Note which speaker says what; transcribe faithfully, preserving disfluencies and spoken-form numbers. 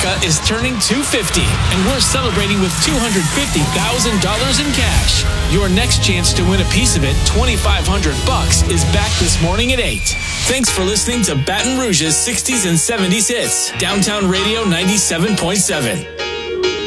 Speaker 1: America is turning two hundred fifty, and we're celebrating with two hundred fifty thousand dollars in cash. Your next chance to win a piece of it, twenty-five hundred bucks, is back this morning at eight. Thanks for listening to Baton Rouge's sixties and seventies hits. Downtown Radio ninety-seven point seven.